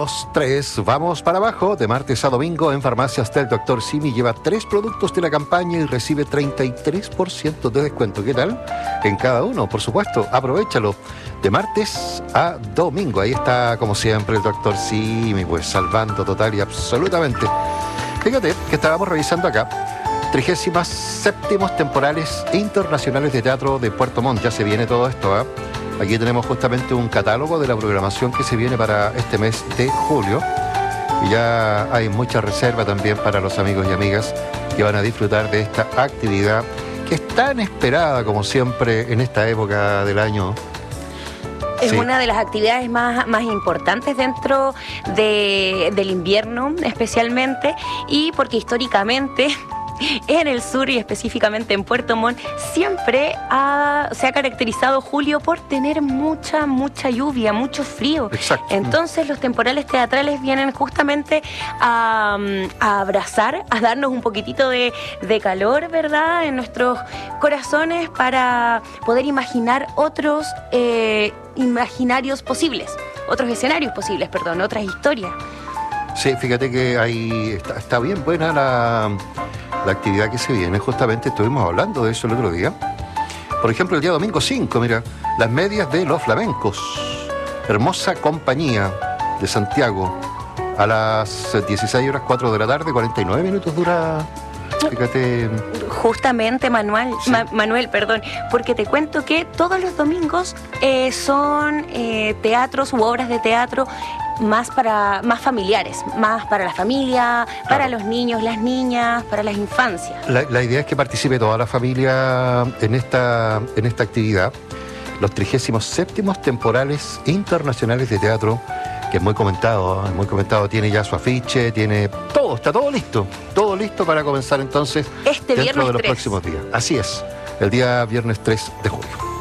2, 3, vamos para abajo. De martes a domingo en Farmacias del Dr. Simi lleva 3 productos de la campaña y recibe 33% de descuento. ¿Qué tal? En cada uno, por supuesto. Aprovéchalo. De martes a domingo. Ahí está, como siempre, el Dr. Simi, pues salvando total y absolutamente. Fíjate que estábamos revisando acá 37º temporales internacionales de teatro de Puerto Montt. Ya se viene todo esto, ¿eh? Aquí tenemos justamente un catálogo de la programación que se viene para este mes de julio. Y ya hay mucha reserva también para los amigos y amigas que van a disfrutar de esta actividad que es tan esperada como siempre en esta época del año. Es Sí. una de las actividades más importantes dentro del invierno, especialmente, y porque históricamente en el sur y específicamente en Puerto Montt siempre se ha caracterizado julio por tener mucha lluvia, mucho frío. Exacto. Entonces los temporales teatrales vienen justamente a abrazar, a darnos un poquitito de calor, ¿verdad?, en nuestros corazones para poder imaginar otros imaginarios posibles, otros escenarios posibles, perdón, otras historias. Sí, fíjate que ahí está bien buena la actividad que se viene. Justamente estuvimos hablando de eso el otro día. Por ejemplo, el día domingo 5, mira, las medias de los flamencos. Hermosa compañía de Santiago. A las 16:04 de la tarde, 49 minutos dura. Fíjate. Justamente, Manuel, Sí. Manuel, perdón, porque te cuento que todos los domingos son teatros u obras de teatro más familiares, más para la familia, para los niños, las niñas, para las infancias. La idea es que participe toda la familia en esta actividad. Los 37º temporales internacionales de teatro, que es muy comentado, tiene ya su afiche, tiene todo, está todo listo para comenzar entonces Este dentro viernes de los 3. próximos días. Así es, el día viernes 3 de julio.